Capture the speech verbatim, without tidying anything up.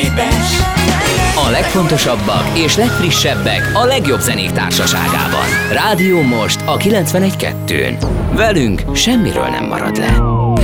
Képes. A legfontosabbak és legfrissebbek a legjobb zenék társaságában. Rádió Most a kilencvenegy kettőn. Velünk semmiről nem marad le.